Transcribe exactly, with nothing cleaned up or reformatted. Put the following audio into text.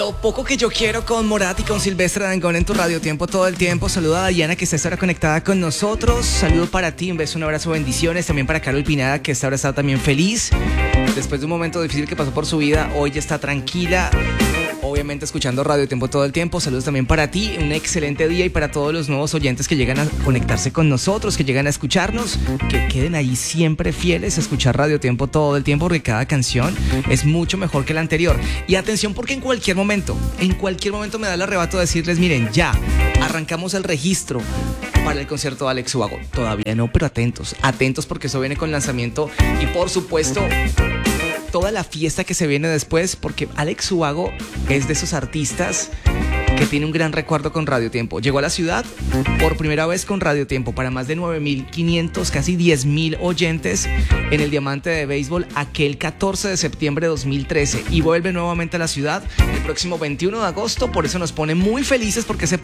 Lo poco que yo quiero con Morat y con Silvestre Dangond en tu Radio Tiempo todo el tiempo. Saluda a Diana, que está esta hora conectada con nosotros. Saludo para ti, un beso, un abrazo, bendiciones. También para Carol Pineda, que esta hora está también feliz. Después de un momento difícil que pasó por su vida, hoy ya está tranquila. Obviamente escuchando Radio Tiempo todo el tiempo. Saludos también para ti, un excelente día, y para todos los nuevos oyentes que llegan a conectarse con nosotros, que llegan a escucharnos, que queden ahí siempre fieles a escuchar Radio Tiempo todo el tiempo, porque cada canción es mucho mejor que la anterior. Y atención, porque en cualquier momento, en cualquier momento me da el arrebato de decirles, miren, ya, arrancamos el registro para el concierto de Alex Ubago. Todavía no, pero atentos, atentos, porque eso viene con lanzamiento y por supuesto toda la fiesta que se viene después, porque Alex Ubago es de esos artistas que tiene un gran recuerdo con Radio Tiempo. Llegó a la ciudad por primera vez con Radio Tiempo para más de nueve mil quinientos, casi diez mil oyentes en el Diamante de Béisbol aquel catorce de septiembre de dos mil trece, y vuelve nuevamente a la ciudad el próximo veintiuno de agosto. Por eso nos pone muy felices, porque ese